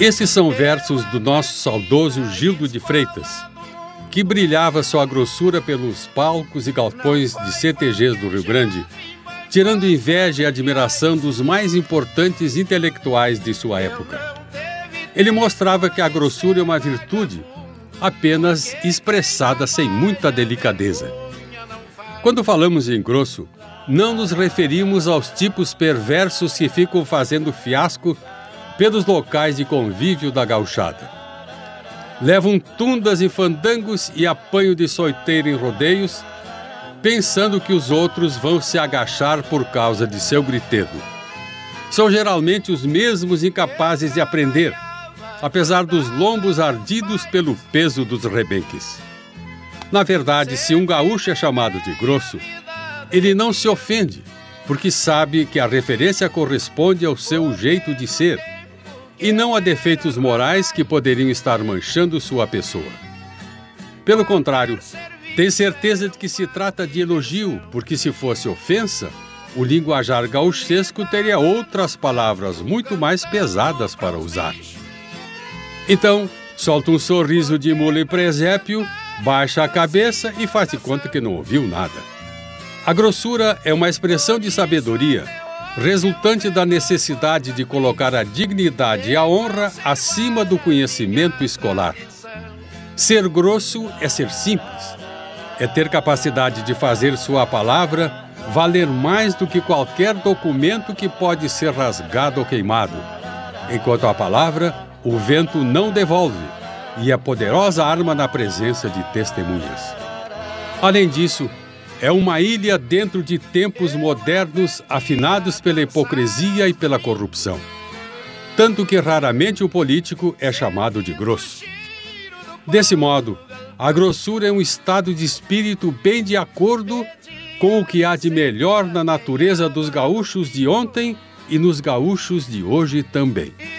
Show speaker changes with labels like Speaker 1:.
Speaker 1: Esses são versos do nosso saudoso Gildo de Freitas, que brilhava sua grossura pelos palcos e galpões de CTGs do Rio Grande, tirando inveja e admiração dos mais importantes intelectuais de sua época. Ele mostrava que a grossura é uma virtude apenas expressada sem muita delicadeza. Quando falamos em grosso, não nos referimos aos tipos perversos que ficam fazendo fiasco pelos locais de convívio da gauchada. Levam tundas e fandangos e apanho de soiteiro em rodeios, pensando que os outros vão se agachar por causa de seu gritedo. São geralmente os mesmos incapazes de aprender, apesar dos lombos ardidos pelo peso dos rebenques. Na verdade, se um gaúcho é chamado de grosso, ele não se ofende, porque sabe que a referência corresponde ao seu jeito de ser, e não a defeitos morais que poderiam estar manchando sua pessoa. Pelo contrário, tem certeza de que se trata de elogio, porque se fosse ofensa, o linguajar gauchesco teria outras palavras muito mais pesadas para usar. Então, solta um sorriso de mula e presépio, baixa a cabeça e faz de conta que não ouviu nada. A grossura é uma expressão de sabedoria, resultante da necessidade de colocar a dignidade e a honra acima do conhecimento escolar. Ser grosso é ser simples, é ter capacidade de fazer sua palavra valer mais do que qualquer documento que pode ser rasgado ou queimado, enquanto a palavra o vento não devolve e é poderosa arma na presença de testemunhas. Além disso, é uma ilha dentro de tempos modernos afinados pela hipocrisia e pela corrupção. Tanto que raramente o político é chamado de grosso. Desse modo, a grossura é um estado de espírito bem de acordo com o que há de melhor na natureza dos gaúchos de ontem e nos gaúchos de hoje também.